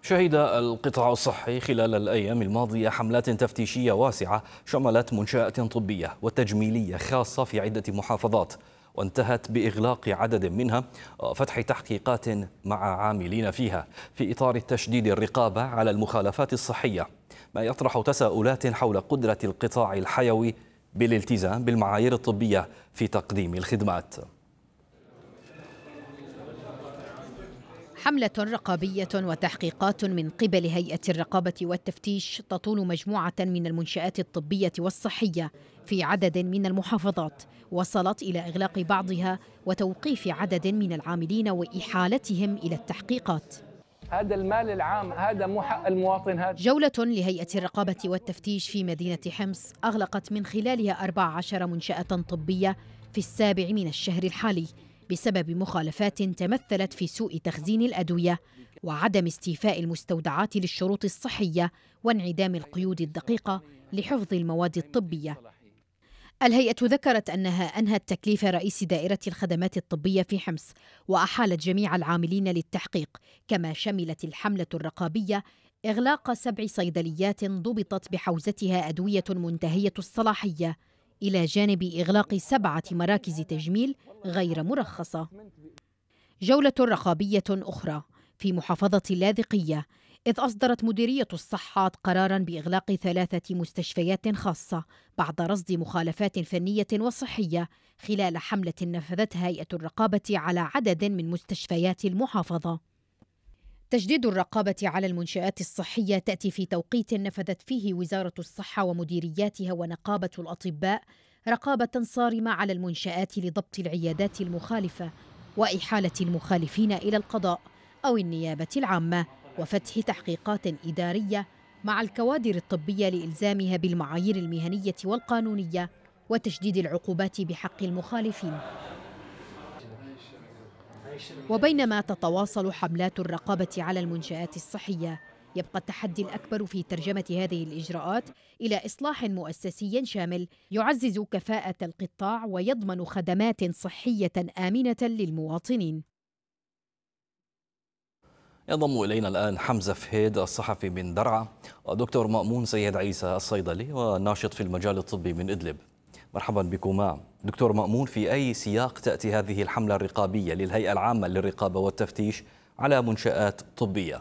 شهد القطاع الصحي خلال الأيام الماضية حملات تفتيشية واسعة شملت منشآت طبية وتجميلية خاصة في عدة محافظات، وانتهت بإغلاق عدد منها وفتح تحقيقات مع عاملين فيها في إطار التشديد الرقابة على المخالفات الصحية، ما يطرح تساؤلات حول قدرة القطاع الحيوي بالالتزام بالمعايير الطبية في تقديم الخدمات. حملة رقابية وتحقيقات من قبل هيئة الرقابة والتفتيش تطول مجموعة من المنشآت الطبية والصحية في عدد من المحافظات، وصلت إلى إغلاق بعضها وتوقيف عدد من العاملين وإحالتهم إلى التحقيقات. هذا المال العام، هذا مو حق المواطن. هذا جولة لهيئة الرقابة والتفتيش في مدينة حمص أغلقت من خلالها 14 منشأة طبية في السابع من الشهر الحالي بسبب مخالفات تمثلت في سوء تخزين الأدوية وعدم استيفاء المستودعات للشروط الصحية وانعدام القيود الدقيقة لحفظ المواد الطبية. الهيئة ذكرت أنها أنهت تكليف رئيس دائرة الخدمات الطبية في حمص وأحالت جميع العاملين للتحقيق، كما شملت الحملة الرقابية إغلاق 7 صيدليات ضبطت بحوزتها أدوية منتهية الصلاحية، إلى جانب إغلاق 7 مراكز تجميل غير مرخصة. جولة رقابية أخرى في محافظة اللاذقية، إذ أصدرت مديرية الصحة قراراً بإغلاق 3 مستشفيات خاصة بعد رصد مخالفات فنية وصحية خلال حملة نفذتها هيئة الرقابة على عدد من مستشفيات المحافظة. تجديد الرقابة على المنشآت الصحية تأتي في توقيت نفذت فيه وزارة الصحة ومديرياتها ونقابة الأطباء رقابة صارمة على المنشآت لضبط العيادات المخالفة وإحالة المخالفين إلى القضاء أو النيابة العامة، وفتح تحقيقات إدارية مع الكوادر الطبية لإلزامها بالمعايير المهنية والقانونية وتشديد العقوبات بحق المخالفين. وبينما تتواصل حملات الرقابة على المنشآت الصحية، يبقى التحدي الأكبر في ترجمة هذه الإجراءات إلى إصلاح مؤسسي شامل يعزز كفاءة القطاع ويضمن خدمات صحية آمنة للمواطنين. ينضم إلينا الآن حمزة فهيد الصحفي من درعا، ودكتور مأمون سيد عيسى الصيدلي والناشط في المجال الطبي من إدلب. مرحبا بكما. دكتور مأمون، في أي سياق تأتي هذه الحملة الرقابية للهيئة العامة للرقابة والتفتيش على منشآت طبية؟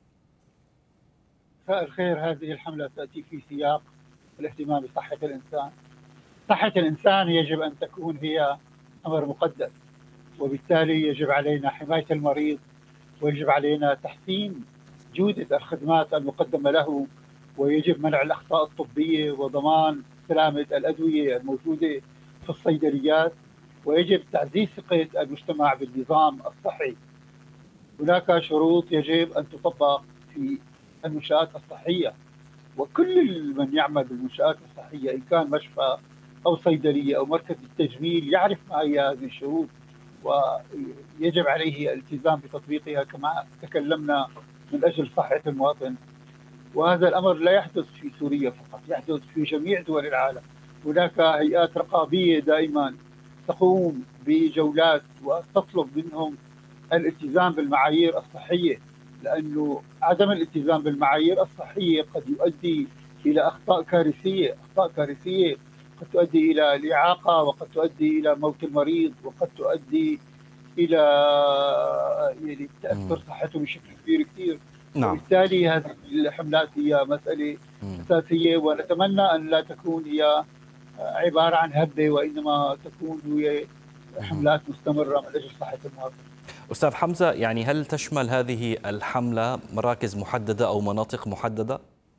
مساء الخير. هذه الحملة تأتي في سياق الاهتمام بصحة الإنسان. صحة الإنسان يجب أن تكون هي أمر مقدس، وبالتالي يجب علينا حماية المريض، ويجب علينا تحسين جودة الخدمات المقدمة له، ويجب منع الأخطاء الطبية وضمان سلامة الأدوية الموجودة في الصيدليات، ويجب تعزيز ثقة المجتمع بالنظام الصحي. هناك شروط يجب أن تطبق في المنشآت الصحية، وكل من يعمل بالمنشآت الصحية إن كان مشفى أو صيدلية أو مركز التجميل يعرف ما هي هذه الشروط، ويجب عليه الالتزام بتطبيقها كما تكلمنا من أجل صحة المواطن. وهذا الأمر لا يحدث في سوريا فقط، يحدث في جميع دول العالم. هناك هيئات رقابية دائما تقوم بجولات وتطلب منهم الالتزام بالمعايير الصحية، لأنه عدم الالتزام بالمعايير الصحية قد يؤدي إلى أخطاء كارثية، أخطاء كارثية قد تؤدي إلى الإعاقة، وقد تؤدي إلى موت المريض، وقد تؤدي إلى يعني تأثر صحته بشكل كبير كثير. نعم. وبالتالي هذه الحملات هي مسألة أساسية، ونتمنى أن لا تكون هي عبارة عن هبة، وإنما تكون هي حملات مستمرة من أجل صحة المواطن. أستاذ حمزة، يعني هل تشمل هذه الحملة مراكز محددة أو مناطق محددة؟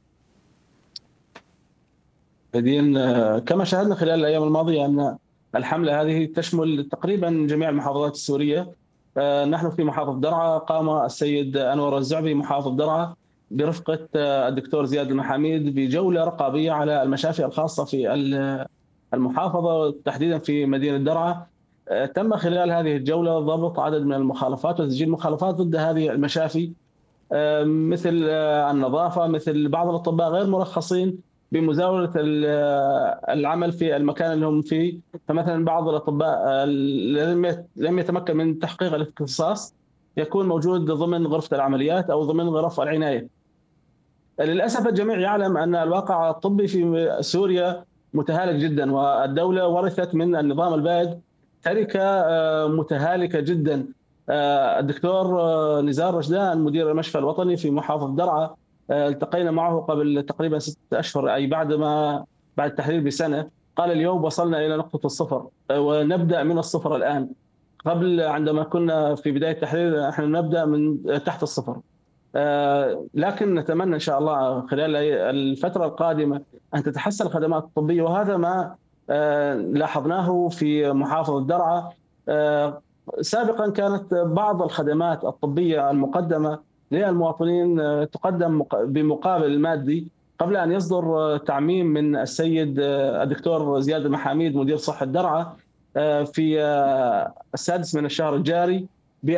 كما شاهدنا خلال الأيام الماضية أن الحملة هذه تشمل تقريبا جميع المحافظات السورية. نحن في محافظة درعا قام السيد أنور الزعبي محافظ درعا برفقة الدكتور زياد المحاميد بجولة رقابية على المشافي الخاصة في المحافظة، تحديدا في مدينة درعا. تم خلال هذه الجولة ضبط عدد من المخالفات وتسجيل مخالفات ضد هذه المشافي، مثل النظافة، مثل بعض الأطباء غير مرخصين بمزاولة العمل في المكان اللي هم فيه. فمثلا بعض الأطباء لم يتمكن من تحقيق الاختصاص يكون موجود ضمن غرفة العمليات أو ضمن غرف العناية. للأسف الجميع يعلم أن الواقع الطبي في سوريا متهالك جدا، والدولة ورثت من النظام البائد تركة متهالكة جدا. الدكتور نزار رشدان مدير المشفى الوطني في محافظة درعا التقينا معه قبل تقريبا 6 أشهر، أي بعد التحرير بسنة، قال اليوم وصلنا إلى نقطة الصفر ونبدأ من الصفر الآن. قبل عندما كنا في بداية التحرير نحن نبدأ من تحت الصفر. لكن نتمنى إن شاء الله خلال الفترة القادمة أن تتحسن الخدمات الطبية، وهذا ما لاحظناه في محافظة درعا. سابقا كانت بعض الخدمات الطبية المقدمة للمواطنين تقدم بمقابل المادي قبل أن يصدر تعميم من السيد الدكتور زياد المحاميد مدير صحة درعا في 6 من الشهر الجاري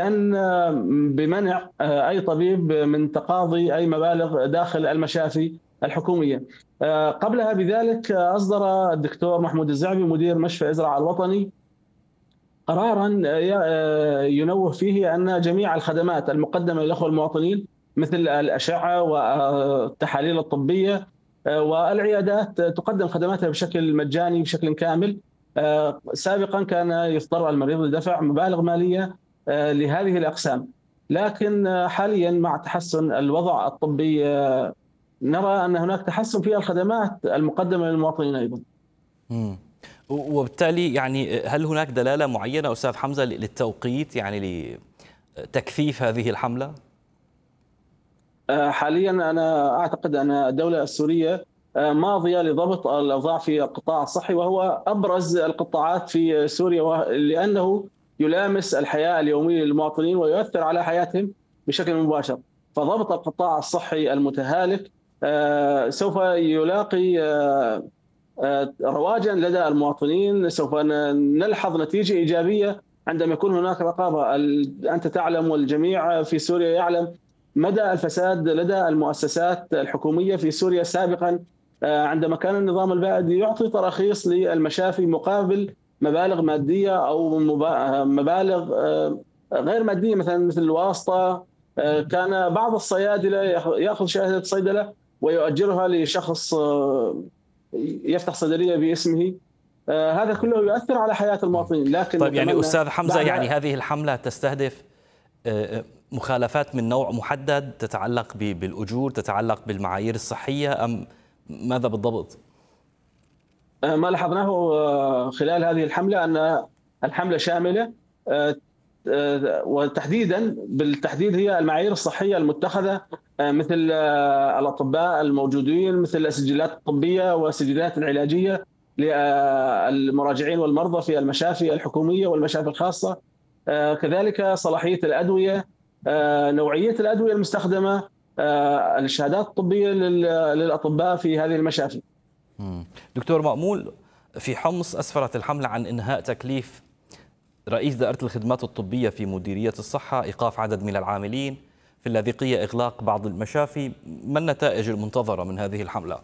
بمنع أي طبيب من تقاضي أي مبالغ داخل المشافي الحكومية. قبلها بذلك أصدر الدكتور محمود الزعبي مدير مشفى إزرع الوطني قرارا ينوه فيه أن جميع الخدمات المقدمة للأخوة المواطنين مثل الأشعة والتحاليل الطبية والعيادات تقدم خدماتها بشكل مجاني بشكل كامل. سابقا كان يضطر المريض لدفع مبالغ مالية لهذه الأقسام، لكن حاليا مع تحسن الوضع الطبي نرى أن هناك تحسن في الخدمات المقدمة للمواطنين أيضا. وبالتالي يعني هل هناك دلالة معينة أستاذ حمزة للتوقيت يعني لتكثيف هذه الحملة؟ حاليا أنا أعتقد أن الدولة السورية ماضية لضبط الأوضاع في القطاع الصحي، وهو أبرز القطاعات في سوريا لأنه يلامس الحياة اليومية للمواطنين ويؤثر على حياتهم بشكل مباشر. فضبط القطاع الصحي المتهالك سوف يلاقي رواجا لدى المواطنين. سوف نلحظ نتيجة إيجابية عندما يكون هناك رقابة. أنت تعلم والجميع في سوريا يعلم مدى الفساد لدى المؤسسات الحكومية في سوريا. سابقا عندما كان النظام البائد يعطي تراخيص للمشافي مقابل مبالغ مادية أو مبالغ غير مادية مثل الواسطة، كان بعض الصيادلة يأخذ شهادة صيدلة ويؤجرها لشخص يفتح صيدلية باسمه. هذا كله يؤثر على حياة المواطنين. لكن طيب يعني أستاذ حمزة، يعني هذه الحملة تستهدف مخالفات من نوع محدد تتعلق بالأجور، تتعلق بالمعايير الصحية، أم ماذا بالضبط؟ ما لاحظناه خلال هذه الحملة أن الحملة شاملة، وتحديدا بالتحديد هي المعايير الصحية المتخذة مثل الأطباء الموجودين، مثل السجلات الطبية والسجلات العلاجية للمراجعين والمرضى في المشافي الحكومية والمشافي الخاصة، كذلك صلاحية الأدوية، نوعية الأدوية المستخدمة، الشهادات الطبية للأطباء في هذه المشافي. دكتور مأمول، في حمص أسفرت الحملة عن إنهاء تكليف رئيس دائرة الخدمات الطبية في مديرية الصحة، إيقاف عدد من العاملين، في اللاذقية إغلاق بعض المشافي. ما النتائج المنتظرة من هذه الحملة؟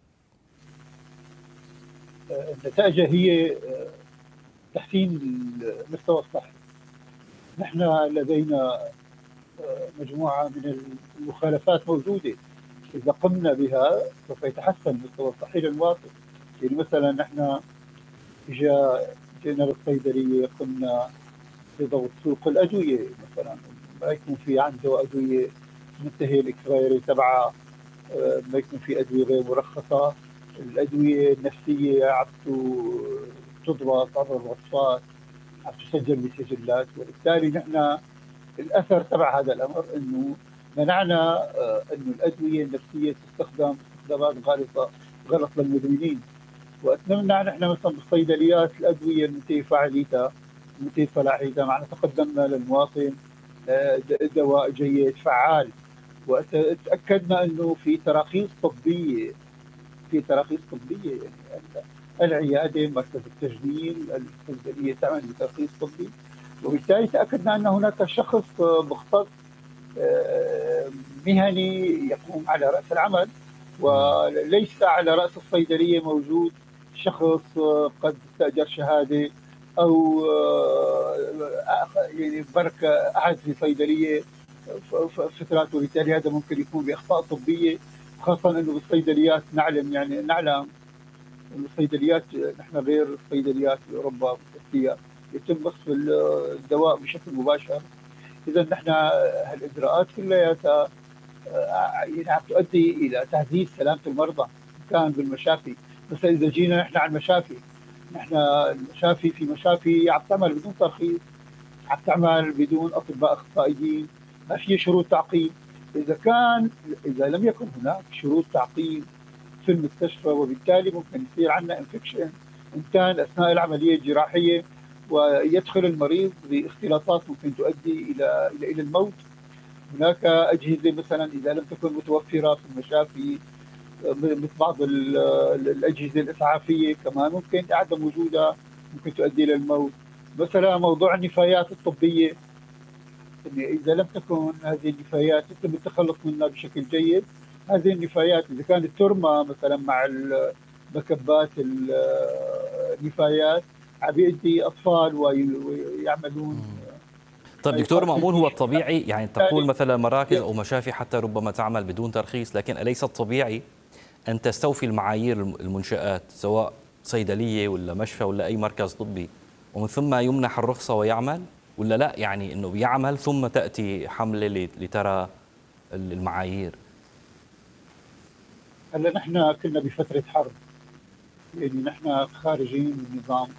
النتائج هي تحسين المستوى الصحي. نحن لدينا مجموعة من المخالفات موجودة، إذا قمنا بها سوف يتحسن المستوى الصحي للمواطن. يعني مثلا نحن جينا للصيدلية قمنا بضبط سوق الأدوية، مثلا ما يكون في عنده أدوية منتهي الإكسبايري تبعها، ما يكون في أدوية غير مرخصة. الأدوية النفسية تضبط عبر الوصفات، تسجل بسجلات. وبالتالي نحن الأثر تبع هذا الأمر أنه منعنا أنه الأدوية النفسية تستخدم استخدامات غلط للمدمنين. وأتمنى نحن مثلا بالصيدليات الأدوية المنتهي فعاليتها منتهي صلاحيتها، معنا تقدمنا للمواطن دواء جيد فعال، وتأكدنا أنه في تراخيص طبية يعني العيادة، مركز التجميل، الصيدلية تعمل بترخيص طبي. وبالتالي تأكدنا أن هناك شخص مختص مهني يقوم على رأس العمل، وليس على رأس الصيدلية موجود شخص قد استأجر شهادة او يعني برك احد في صيدليه فترات، وبالتالي هذا ممكن يكون باخطاء طبيه، خاصه انه بالصيدليات نعلم انه الصيدليات نحن غير الصيدليات في اوروبا والتركيا يتم وصف الدواء بشكل مباشر. اذا نحن هالاجراءات كلياتها يعني عم تؤدي الى تعزيز سلامه المرضى كان بالمشافي. بس اذا جينا نحن على المشافي، نحن المشافي في مشافي عم تعمل بدون ترخيص، عم تعمل بدون اطباء اخصائيين، ما في شروط تعقيم. اذا لم يكن هناك شروط تعقيم في المستشفى، وبالتالي ممكن يصير عندنا انفكشن ان كان اثناء العمليه الجراحيه، ويدخل المريض باختلاطات ممكن تؤدي الى الموت. هناك اجهزه مثلا اذا لم تكن متوفره في المشافي، مثل بعض الاجهزه الاسعافيه كمان ممكن عدم وجودها ممكن تؤدي الى الموت. مثلا موضوع النفايات الطبيه، اذا لم تكن هذه النفايات يتم التخلص منها بشكل جيد، هذه النفايات اذا كانت ترمى مثلا مع مكبات النفايات عم بيأذي اطفال ويعملون. طيب دكتور مأمون، هو الطبيعي يعني تقول مثلا مراكز أو مشافي حتى ربما تعمل بدون ترخيص، لكن أليس الطبيعي أن تستوفي المعايير المنشآت سواء صيدلية ولا مشفى ولا أي مركز طبي ومن ثم يمنح الرخصة ويعمل، ولا لا يعني أنه بيعمل ثم تأتي حملة لترى المعايير؟ هلا نحن كنا بفترة حرب، يعني نحن خارجين من نظام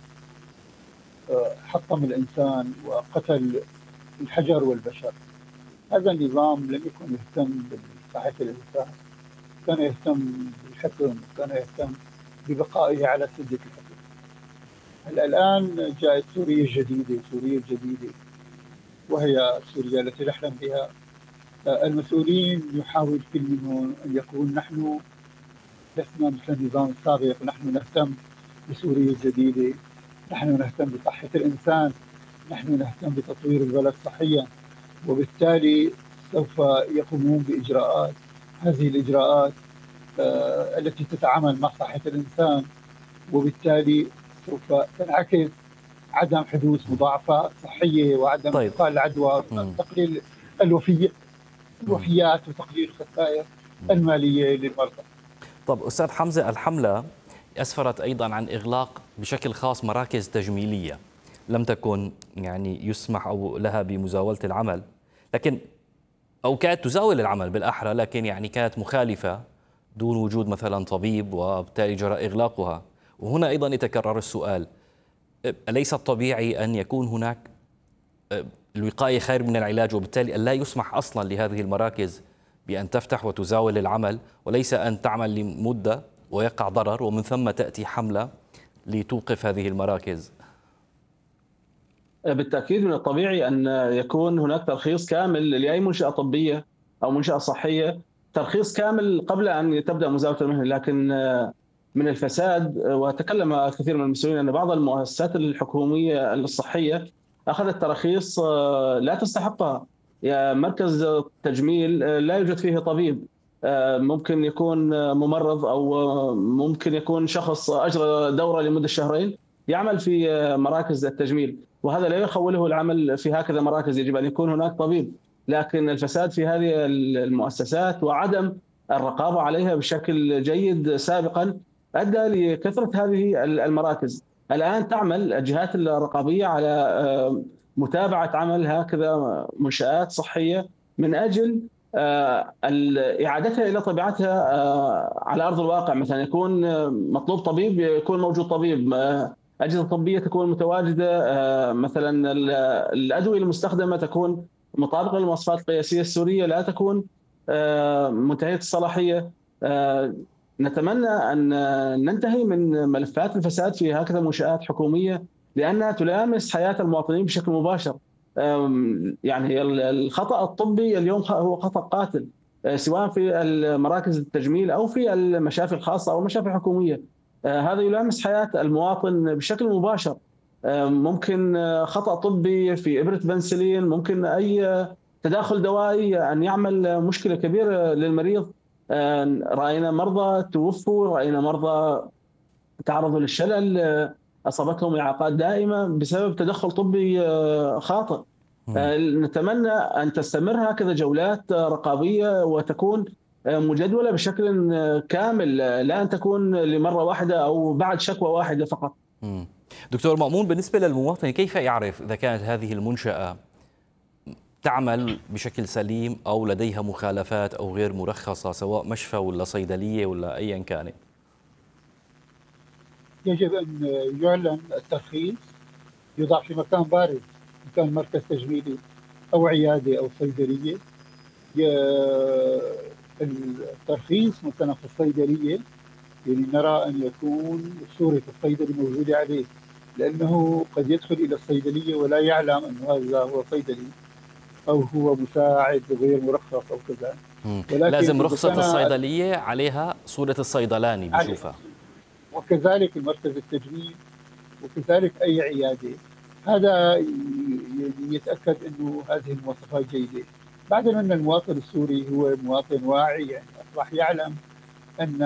حطم الإنسان وقتل الحجر والبشر. هذا النظام لم يكن يهتم بصحة الإنسان، كان يهتم بالحكم، كان يهتم ببقائه على سدة الحكم. هلا الآن جاءت سوريا الجديدة وهي سوريا التي نحلم بها. المسؤولين يحاول كل منهم أن يقول نحن لسنا مثل النظام السابق، نحن نهتم بسوريا الجديدة، نحن نهتم بصحة الإنسان، نحن نهتم بتطوير البلد صحيا، وبالتالي سوف يقومون بإجراءات. هذه الإجراءات التي تتعامل مع صحة الإنسان، وبالتالي سوف تنعكس عدم حدوث مضاعفات صحية وعدم انتقال العدوى، تقليل الوفيات وتقليل الخسائر المالية للمرضى. طب أستاذ حمزة، الحملة أسفرت أيضا عن إغلاق بشكل خاص مراكز تجميلية لم تكن يعني يسمح أو لها بمزاولة العمل، لكن أو كانت تزاول العمل بالأحرى، لكن يعني كانت مخالفة دون وجود مثلا طبيب، وبالتالي جرى إغلاقها. وهنا أيضا يتكرر السؤال، أليس الطبيعي أن يكون هناك الوقاية خير من العلاج، وبالتالي أن لا يسمح أصلا لهذه المراكز بأن تفتح وتزاول العمل، وليس أن تعمل لمدة ويقع ضرر ومن ثم تأتي حملة لتوقف هذه المراكز؟ بالتأكيد من الطبيعي أن يكون هناك ترخيص كامل لأي منشأة طبية أو منشأة صحية، ترخيص كامل قبل أن تبدأ مزاولة المهنة. لكن من الفساد، وتكلم الكثير من المسؤولين أن بعض المؤسسات الحكومية الصحية أخذت تراخيص لا تستحقها. مركز تجميل لا يوجد فيه طبيب، ممكن يكون ممرض أو ممكن يكون شخص أجرى دورة لمدة شهرين يعمل في مراكز التجميل، وهذا لا يخوله العمل في هكذا مراكز. يجب أن يكون هناك طبيب. لكن الفساد في هذه المؤسسات وعدم الرقابة عليها بشكل جيد سابقا أدى لكثرة هذه المراكز. الآن تعمل الجهات الرقابية على متابعة عمل هكذا منشآت صحية من أجل إعادتها إلى طبيعتها على أرض الواقع. مثلا يكون مطلوب طبيب، يكون موجود طبيب، أجهزة طبية تكون متواجدة، مثلا الأدوية المستخدمة تكون مطابقة للمواصفات القياسية السورية، لا تكون منتهية الصلاحية. نتمنى أن ننتهي من ملفات الفساد في هكذا منشآت حكومية، لأنها تلامس حياة المواطنين بشكل مباشر. يعني الخطأ الطبي اليوم هو خطأ قاتل، سواء في المراكز التجميل أو في المشافي الخاصة أو المشافي الحكومية. هذا يلامس حياة المواطن بشكل مباشر. ممكن خطأ طبي في إبرة بنسلين، ممكن أي تداخل دوائي أن يعمل مشكلة كبيرة للمريض. رأينا مرضى توفوا، رأينا مرضى تعرضوا للشلل، أصابتهم إعاقات دائمة بسبب تدخل طبي خاطئ. نتمنى أن تستمر هكذا جولات رقابية وتكون مجدولة بشكل كامل، لا أن تكون لمرة واحدة أو بعد شكوى واحدة فقط. دكتور مأمون، بالنسبة للمواطن كيف يعرف إذا كانت هذه المنشأة تعمل بشكل سليم أو لديها مخالفات أو غير مرخصة، سواء مشفى ولا صيدلية ولا أيا كانت؟ يجب أن يعلن الترخيص، يوضع في مكان بارز، إن كان مركز تجميلي أو عيادة أو صيدلية. الترخيص مثلا في الصيدلية يعني نرى أن يكون صورة الصيدلي موجودة عليه، لأنه قد يدخل إلى الصيدلية ولا يعلم أن هذا هو صيدلي أو هو مساعد غير مرخص أو كذا. لازم رخصة الصيدلية عليها صورة الصيدلاني بشوفها، وكذلك المركز التجميل، وكذلك أي عيادة. هذا يتأكد أنه هذه المواصفات جيدة. بعدين أن المواطن السوري هو مواطن واعي، يعني أصبح يعلم أن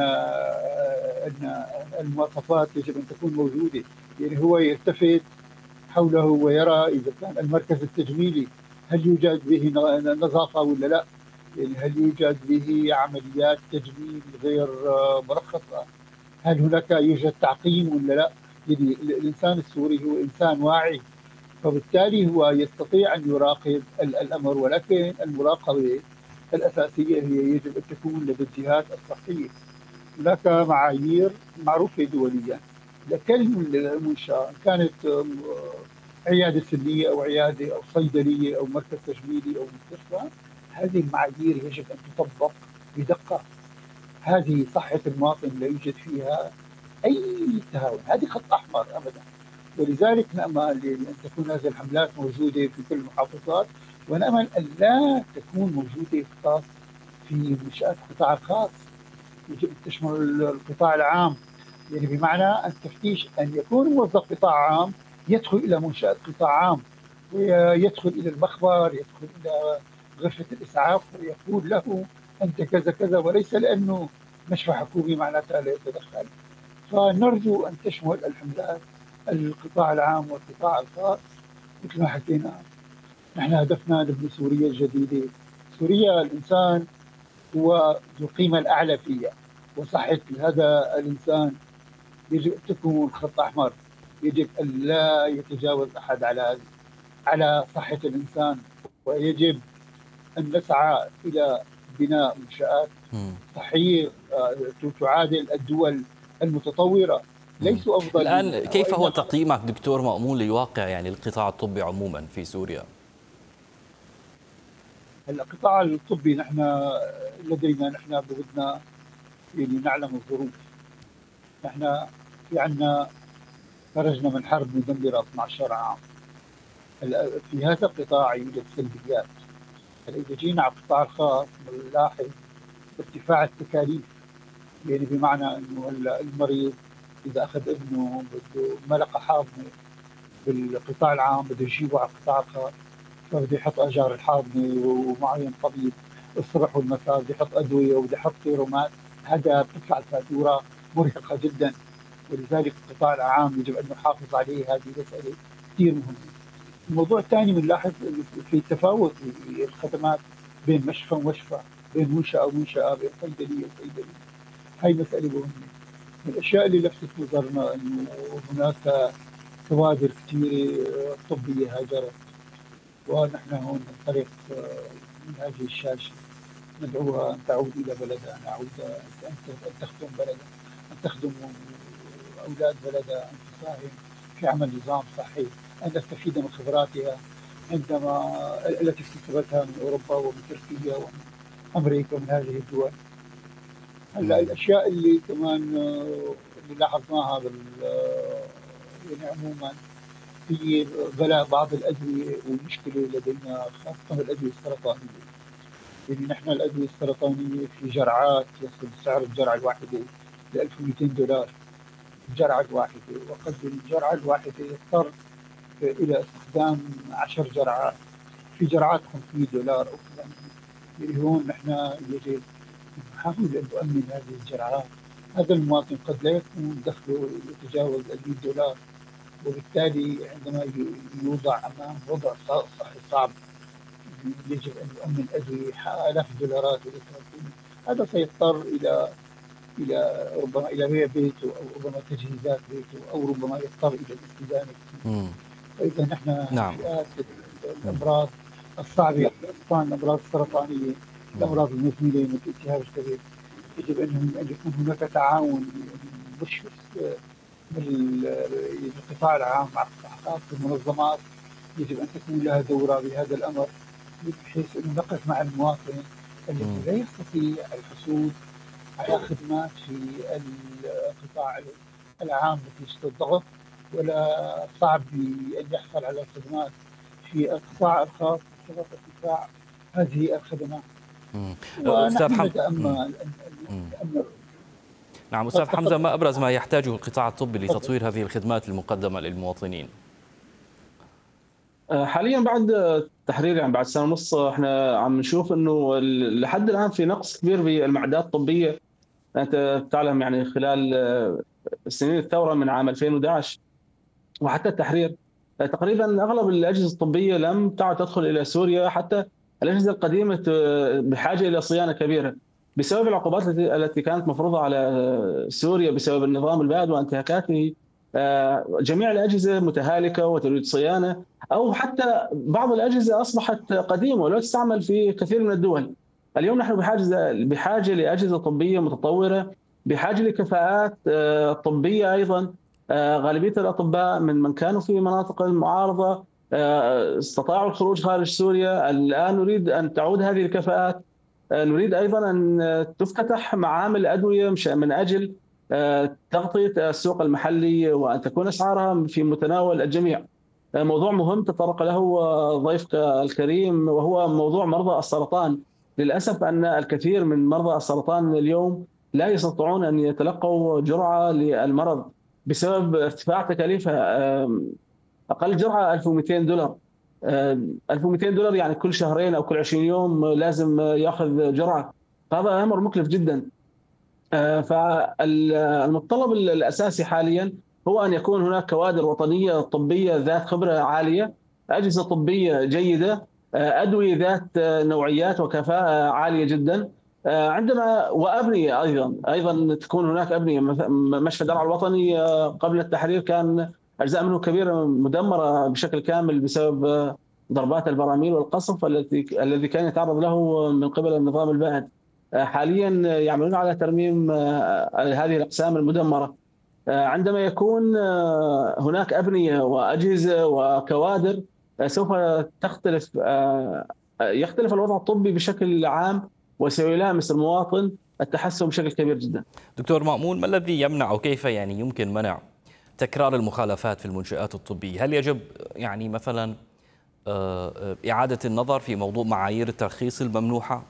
المواصفات يجب أن تكون موجودة. يعني هو يلتفت حوله ويرى إذا كان المركز التجميلي هل يوجد به نظافة ولا لا، يعني هل يوجد به عمليات تجميل غير مرخصة، هل هناك يوجد تعقيم ولا لا. يعني الإنسان السوري هو إنسان واعي، فبالتالي هو يستطيع أن يراقب الأمر. ولكن المراقبة الأساسية هي يجب أن تكون لدى الجهات الصحية. هناك معايير معروفة دوليا لكل منشأة، كانت عيادة سنية أو عيادة أو صيدلية أو مركز تجميلي أو مستشفى. هذه المعايير يجب أن تطبق بدقة. هذه صحة المواطن لا يوجد فيها أي تهاون، هذه خط أحمر أبدا. ولذلك نأمل أن تكون هذه الحملات موجودة في كل المحافظات، ونأمل أن لا تكون موجودة فقط في منشآت القطاع الخاص، يجب أن تشمل القطاع العام. يعني بمعنى التفتيش أن يكون موظف قطاع عام يدخل إلى منشأة قطاع عام ويدخل إلى المخبر، يدخل إلى غرفة الإسعاف ويقول له أنت كذا كذا، وليس لأنه مشفى حكومي معناتها لا يتدخل. فنرجو أن تشمل الحملات القطاع العام والقطاع الخاص. مثل ما حكينا نحن هدفنا نبني سوريا الجديدة. سوريا الإنسان هو ذو القيمة الأعلى فيها، وصحة هذا الإنسان يجب أن تكون خط أحمر، يجب أن لا يتجاوز أحد على صحة الإنسان. ويجب أن نسعى إلى بناء منشآت صحية تعادل الدول المتطورة، ليسوا أفضل. الآن كيف هو تقييمك دكتور مأمون لواقع يعني القطاع الطبي عموما في سوريا؟ القطاع الطبي نحن بدنا يعني نعلم الظروف. نحن في عنا خرجنا من حرب مدمرة 12 عام. في هذا القطاع يوجد سلبيات. إذا جينا على القطاع الخاص بنلاحظ ارتفاع التكاليف. يعني بمعنى انه المريض اذا اخذ ابنه بده ملقى حاضنه بالقطاع العام بده يجيبه على القطاع الخاص، فبده يحط اجار الحاضنه ومعين طبيب الصبح والمساء، بده يحط ادويه وبده يحط سيرومات. هذا بتطلع الفاتوره مرهقه جدا. ولذلك القطاع العام يجب ان نحافظ عليه. هذه مساله كثير مهمه. الموضوع الثاني بنلاحظ في تفاوت في الخدمات بين مشفى ومشفى، بين منشأة ومنشأة، بين صيدلية وصيدلية. هاي مسألة مهمة. من الأشياء اللي لفتت نظرنا أنه هناك كوادر كثيرة طبية هاجرت، ونحن هون من طريق من هذه الشاشة ندعوها أن تعود إلى بلدها، أن تخدم بلدها، أن تخدم أولاد بلدها، أن تساهم في عمل نظام صحي، أن نستفيد من خبراتها التي اكتسبتها من أوروبا ومن تركيا ومن أمريكا ومن هذه الدول. هلا الأشياء اللي كمان اللي لاحظناها يعني عموما في غلاء بعض الأدوية، والمشكلة لدينا خاصة الأدوية السرطانية. يعني نحن الأدوية السرطانية في جرعات يصل سعر الجرعة الواحدة ل $1200 الجرعة الواحدة، وقد الجرعة الواحدة يضطر إلى استخدام 10 جرعات، في جرعات $500 أو كذا. يعني هون نحن يجب نحاول أن نؤمن هذه الجرعات. هذا المواطن قد لا يكون دخله يتجاوز $100، وبالتالي عندما يوضع أمام وضع صحي صعب يجب أن يؤمن أدوية آلاف الدولارات هذا سيضطر إلى ربما إلى بيته أو ربما تجهيزات بيته أو ربما يضطر إلى الاستدانة. فإذا نحن نعم. فئات الأمراض الصعبة، الأمراض السرطانية، الأمراض المزمنة مثل التهاب الكبد، يجب أن يكون هناك تعاون مشرف من القطاع العام مع خاصة المنظمات. يجب أن تكون لها دورة بهذا الأمر بحيث أن نقف مع المواطن الذي لا يستطيع الحصول على خدمات في القطاع العام مثل الضغط، ولا صعب أن يحصل على خدمات في القطاع الخاص بسبب ارتفاع هذه الخدمات. أستاذ حمزة. نتأمل نعم أستاذ حمزة، ما أبرز ما يحتاجه القطاع الطبي لتطوير هذه الخدمات المقدمة للمواطنين؟ حاليا بعد التحرير يعني بعد سنة ونص احنا عم نشوف انه لحد الان في نقص كبير بالمعدات الطبية. انت تعلم يعني خلال سنين الثورة من عام 2011 وحتى التحرير تقريبا اغلب الاجهزة الطبية لم تعد تدخل الى سوريا، حتى الاجهزة القديمة بحاجة الى صيانة كبيرة بسبب العقوبات التي كانت مفروضة على سوريا بسبب النظام البائد وانتهاكاته. جميع الأجهزة متهالكة وتريد صيانة، أو حتى بعض الأجهزة أصبحت قديمة ولا تستعمل في كثير من الدول. اليوم نحن بحاجة لأجهزة طبية متطورة، بحاجة لكفاءات طبية أيضا. غالبية الأطباء من كانوا في مناطق المعارضة استطاعوا الخروج خارج سوريا. الآن نريد أن تعود هذه الكفاءات. نريد أيضا أن تفتتح معامل أدوية من أجل تغطية السوق المحلي وأن تكون أسعارها في متناول الجميع. موضوع مهم تطرق له ضيفك الكريم وهو موضوع مرضى السرطان. للأسف أن الكثير من مرضى السرطان اليوم لا يستطيعون أن يتلقوا جرعة للمرض بسبب ارتفاع تكاليفها. أقل جرعة $1200. $1200 يعني كل شهرين أو كل 20 يوم لازم يأخذ جرعة. هذا أمر مكلف جدا. فالمتطلب الأساسي حاليا هو أن يكون هناك كوادر وطنية طبية ذات خبرة عالية، أجهزة طبية جيدة، أدوية ذات نوعيات وكفاءة عالية جدا. عندما وأبنية أيضا تكون هناك أبنية. مشفى درعا الوطني قبل التحرير كان أجزاء منه كبيرة مدمرة بشكل كامل بسبب ضربات البراميل والقصف الذي كان يتعرض له من قبل النظام البائد. حاليا يعملون على ترميم هذه الأقسام المدمرة. عندما يكون هناك أبنية وأجهزة وكوادر سوف يختلف الوضع الطبي بشكل عام وسيلامس المواطن التحسن بشكل كبير جدا. دكتور مأمون، ما الذي يمنع أو كيف يعني يمكن منع تكرار المخالفات في المنشآت الطبية؟ هل يجب يعني مثلا إعادة النظر في موضوع معايير الترخيص الممنوحة؟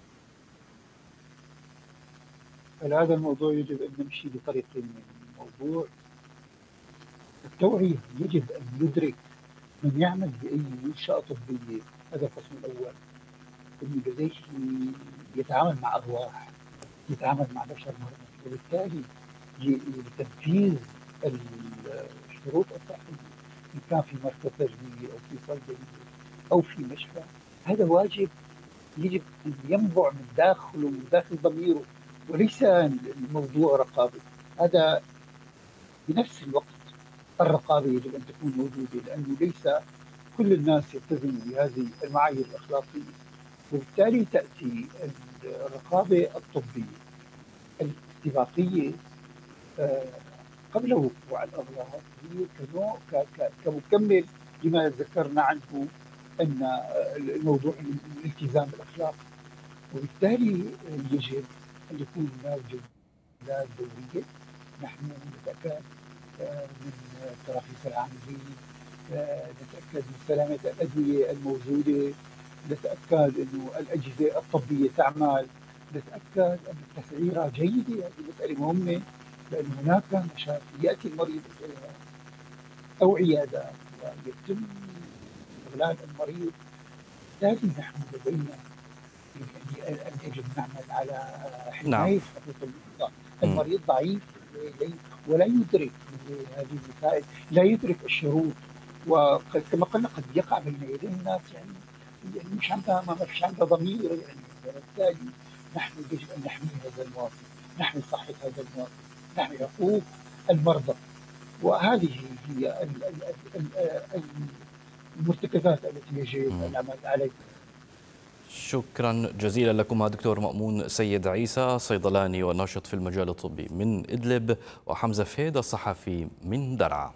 هذا الموضوع يجب أن نمشي بطريقين. الموضوع التوعية، يجب أن يدرك من يعمل بأي منشأة طبية، هذا القسم الأول، أنه لديه يتعامل مع أرواح، يتعامل مع بشر مرضى، وبالتالي لتنفيذ الشروط الصحية إن كان في مركز تجميلي أو في صيدلية أو في مشفى، هذا واجب يجب أن ينبع من داخله ومن داخل ضميره، وليس الموضوع رقابي. هذا بنفس الوقت الرقابة يجب أن تكون موجودة، لأنه ليس كل الناس يلتزموا بهذه المعايير الأخلاقية، وبالتالي تأتي الرقابة الطبية الاتفاقية قبل وقوع الأغلاط هي كنوع كمكمل لما ذكرنا عنه أن الموضوع الالتزام بالأخلاق. وبالتالي يجب أن يكون هناك جولات دورية. نحن نتأكد من تراخيص العاملين، نتأكد من سلامة الأدوية الموجودة، نتأكد أن الأجهزة الطبية تعمل، نتأكد أن التسعيرة جيدة. هذه مسألة مهمة، لأن هناك مشاكل يأتي المريض أو عيادات ويتم إغلاق المريض. لكن نحن لدينا أن يجب نعمل على حماية حقوق المريض. المريض ضعيف ولا يدرك هذه المسائل، لا يدرك الشروط، وكما قلنا قد يقع بين يدي الناس يعني مش عندها ما فيش عندها ضمير يعني. وبالتالي نحن يجب ان نحمي هذا المواطن، نحمي صحه هذا المواطن، نحمي حقوق المرضى، وهذه هي المرتكزات التي يجب العمل عليها. شكرا جزيلا لكم دكتور مأمون سيد عيسى، صيدلاني وناشط في المجال الطبي من إدلب، وحمزة فهيد الصحفي من درعا.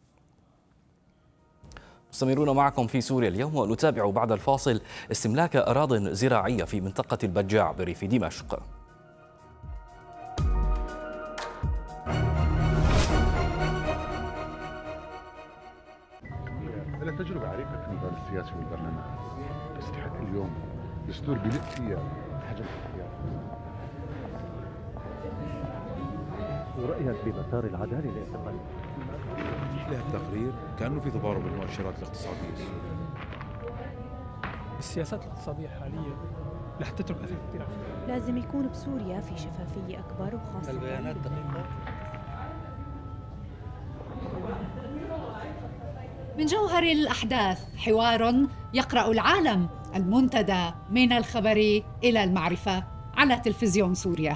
مستمرون معكم في سوريا اليوم، ونتابع بعد الفاصل استملاك أراضٍ زراعية في منطقة البجاع بريف دمشق. لها تجربة عريقة في المجال السياسي والبرلمان، بس تحدي اليوم دستور بيلق فيها حجم الحياة. ورأيك بمسار العدالة الاعتقالي؟ مثل التقرير كأنه في تضارب المؤشرات الاقتصادية السورية. السياسات الاقتصادية حاليا رح تترك أثر كثير. لازم يكون بسوريا في شفافية أكبر، وخاصة البيانات دقيقة. من جوهر الأحداث حوار يقرأ العالم، المنتدى من الخبر إلى المعرفة على تلفزيون سوريا.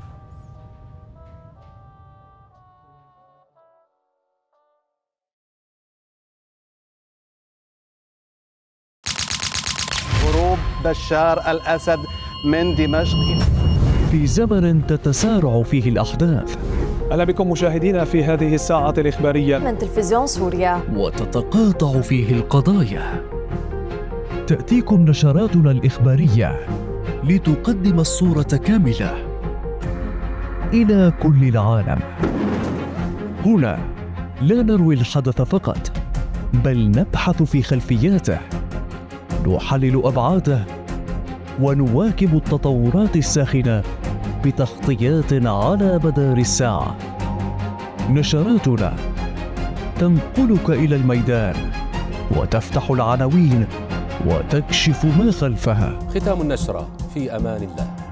هروب بشار الأسد من دمشق في زمن تتسارع فيه الأحداث. أهلا بكم مشاهدينا في هذه الساعة الإخبارية من تلفزيون سوريا، وتتقاطع فيه القضايا. تأتيكم نشراتنا الإخبارية لتقدم الصورة كاملة إلى كل العالم. هنا لا نروي الحدث فقط، بل نبحث في خلفياته، نحلل أبعاده، ونواكب التطورات الساخنة بتغطيات على مدار الساعة. نشراتنا تنقلك إلى الميدان، وتفتح العناوين وتكشف ما خلفها. ختام النشرة في أمان الله.